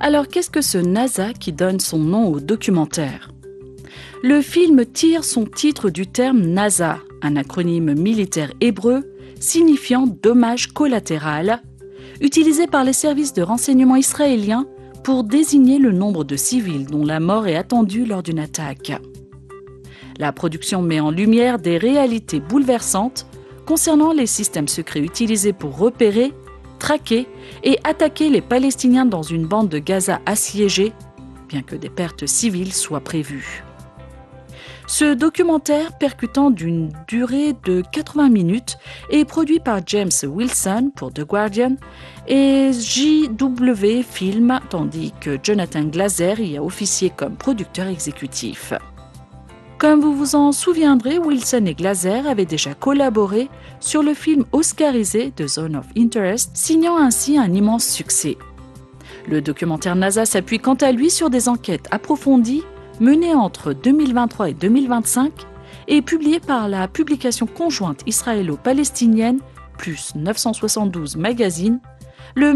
Alors qu'est-ce que ce NASA qui donne son nom au documentaire ? Le film tire son titre du terme NASA, un acronyme militaire hébreu signifiant dommage collatéral, utilisé par les services de renseignement israéliens pour désigner le nombre de civils dont la mort est attendue lors d'une attaque. La production met en lumière des réalités bouleversantes concernant les systèmes secrets utilisés pour repérer, traquer et attaquer les Palestiniens dans une bande de Gaza assiégée, bien que des pertes civiles soient prévues. Ce documentaire percutant d'une durée de 80 minutes est produit par James Wilson pour The Guardian et JW Film, tandis que Jonathan Glazer y a officié comme producteur exécutif. Comme vous vous en souviendrez, Wilson et Glazer avaient déjà collaboré sur le film oscarisé The Zone of Interest, signant ainsi un immense succès. Le documentaire NASA s'appuie quant à lui sur des enquêtes approfondies menées entre 2023 et 2025 et publié par la publication conjointe israélo-palestinienne plus 972 Magazine